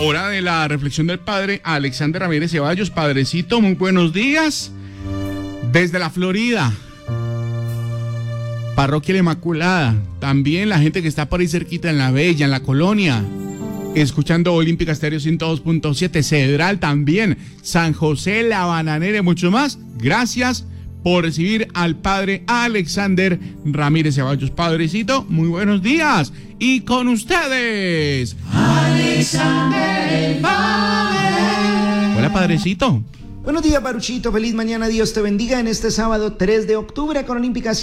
Hora de la reflexión del padre Alexander Ramírez Ceballos. Padrecito, muy buenos días. Desde la Florida, Parroquia La Inmaculada. También la gente que está por ahí cerquita en La Bella, en la Colonia. Escuchando Olímpica Estéreo 102.7. Cedral también. San José, La Bananera y mucho más. Gracias por recibir al padre Alexander Ramírez Ceballos. Padrecito, muy buenos días. Y con ustedes, Alexander el Padre. Hola, padrecito. Buenos días, Baruchito. Feliz mañana. Dios te bendiga en este sábado 3 de octubre con Olímpica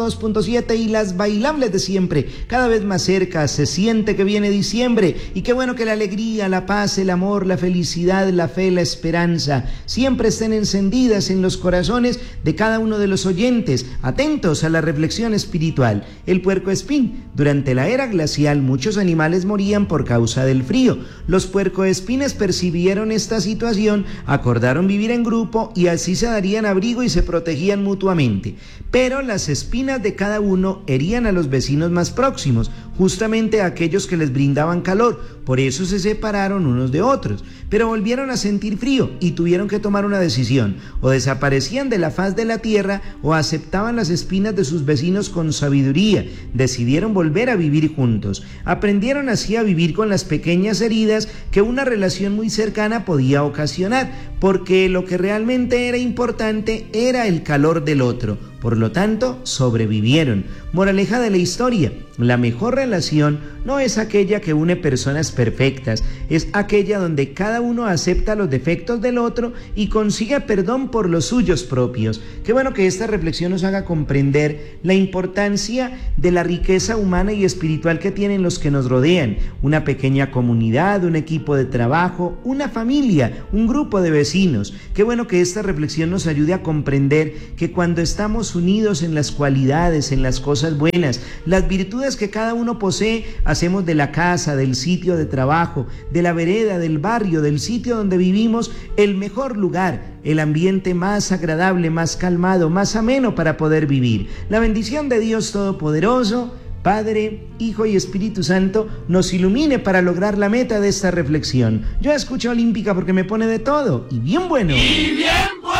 102.7 y las bailables de siempre. Cada vez más cerca, se siente que viene diciembre y qué bueno que la alegría, la paz, el amor, la felicidad, la fe, la esperanza siempre estén encendidas en los corazones de cada uno de los oyentes, atentos a la reflexión espiritual. El puercoespín. Durante la era glacial muchos animales morían por causa del frío. Los puercoespines percibieron esta situación, acordaron vivir en grupo y así se darían abrigo y se protegían mutuamente. Pero las espinas de cada uno herían a los vecinos más próximos, justamente a aquellos que les brindaban calor. Por eso se separaron unos de otros, pero volvieron a sentir frío y tuvieron que tomar una decisión: o desaparecían de la faz de la tierra o aceptaban las espinas de sus vecinos con sabiduría. Decidieron volver a vivir juntos. Aprendieron así a vivir con las pequeñas heridas que una relación muy cercana podía ocasionar, porque lo que realmente era importante era el calor del otro. Por lo tanto, sobrevivieron. Moraleja de la historia: la mejor relación no es aquella que une personas perfectas, es aquella donde cada uno acepta los defectos del otro y consigue perdón por los suyos propios. Qué bueno que esta reflexión nos haga comprender la importancia de la riqueza humana y espiritual que tienen los que nos rodean. Una pequeña comunidad, un equipo de trabajo, una familia, un grupo de vecinos. Qué bueno que esta reflexión nos ayude a comprender que cuando estamos unidos en las cualidades, en las cosas buenas, las virtudes que cada uno posee, hacemos de la casa, del sitio de trabajo, de la vereda, del barrio, del sitio donde vivimos, el mejor lugar, el ambiente más agradable, más calmado, más ameno para poder vivir. La bendición de Dios Todopoderoso, Padre, Hijo y Espíritu Santo, nos ilumine para lograr la meta de esta reflexión. Yo escucho Olímpica porque me pone de todo, y bien bueno. ¡Y bien bueno!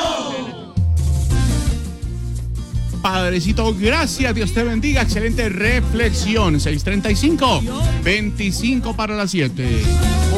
Padrecito, gracias, Dios te bendiga. Excelente reflexión. 6:35, 25 para las 7.